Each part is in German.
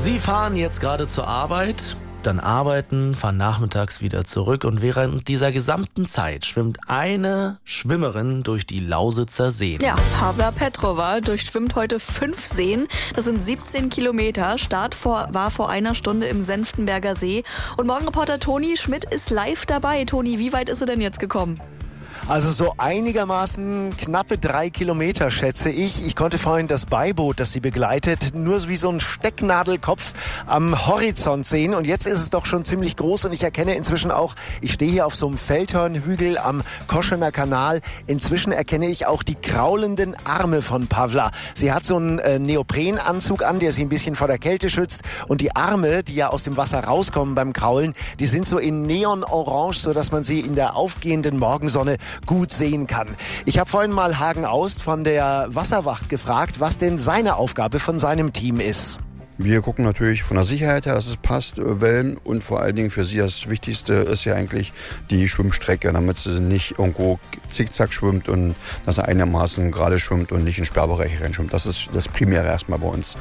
Sie fahren jetzt gerade zur Arbeit, dann arbeiten, fahren nachmittags wieder zurück und während dieser gesamten Zeit schwimmt eine Schwimmerin durch die Lausitzer Seen. Ja, Pavla Petrova durchschwimmt heute 5 Seen. Das sind 17 Kilometer. Start war vor einer Stunde im Senftenberger See. Und Morgenreporter Toni Schmidt ist live dabei. Toni, wie weit ist sie denn jetzt gekommen? Also so einigermaßen knappe 3 Kilometer, schätze ich. Ich konnte vorhin das Beiboot, das sie begleitet, nur wie so ein Stecknadelkopf am Horizont sehen. Und jetzt ist es doch schon ziemlich groß und ich erkenne inzwischen auch, ich stehe hier auf so einem Feldhörnhügel am Koschener Kanal. Inzwischen erkenne ich auch die kraulenden Arme von Pavla. Sie hat so einen Neoprenanzug an, der sie ein bisschen vor der Kälte schützt. Und die Arme, die ja aus dem Wasser rauskommen beim Kraulen, die sind so in Neonorange, sodass man sie in der aufgehenden Morgensonne gut sehen kann. Ich habe vorhin mal Hagen Aust von der Wasserwacht gefragt, was denn seine Aufgabe von seinem Team ist. Wir gucken natürlich von der Sicherheit her, dass es passt, Wellen, und vor allen Dingen für Sie das Wichtigste ist ja eigentlich die Schwimmstrecke, damit sie nicht irgendwo zickzack schwimmt und dass er einigermaßen gerade schwimmt und nicht in Sperrbereiche reinschwimmt. Das ist das Primäre erstmal bei uns.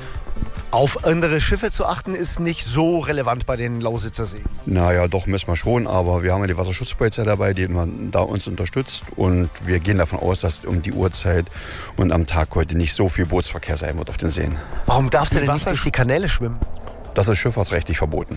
Auf andere Schiffe zu achten ist nicht so relevant bei den Lausitzer Seen. Naja, doch müssen wir schon, aber wir haben ja die Wasserschutzpolizei dabei, die da uns unterstützt, und wir gehen davon aus, dass um die Uhrzeit und am Tag heute nicht so viel Bootsverkehr sein wird auf den Seen. Warum darfst du denn nicht durch die Kanäle schwimmen? Das ist schifffahrtsrechtlich verboten.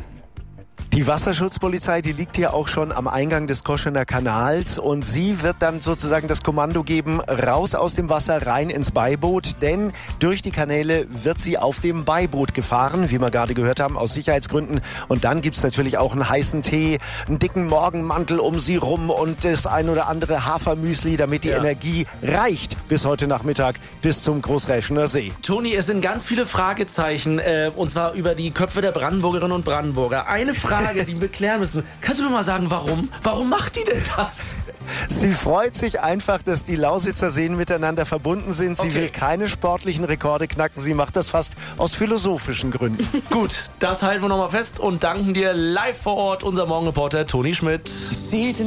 Die Wasserschutzpolizei, die liegt hier auch schon am Eingang des Koschener Kanals und sie wird dann sozusagen das Kommando geben, raus aus dem Wasser, rein ins Beiboot, denn durch die Kanäle wird sie auf dem Beiboot gefahren, wie wir gerade gehört haben, aus Sicherheitsgründen. Und dann gibt's natürlich auch einen heißen Tee, einen dicken Morgenmantel um sie rum und das ein oder andere Hafermüsli, damit die Energie reicht bis heute Nachmittag, bis zum Großräschener See. Toni, es sind ganz viele Fragezeichen, und zwar über die Köpfe der Brandenburgerinnen und Brandenburger. Eine Frage, die wir klären müssen. Kannst du mir mal sagen, warum? Warum macht die denn das? Sie freut sich einfach, dass die Lausitzer Seen miteinander verbunden sind. Sie will keine sportlichen Rekorde knacken. Sie macht das fast aus philosophischen Gründen. Gut, das halten wir nochmal fest und danken dir live vor Ort, unser Morgenreporter Toni Schmidt.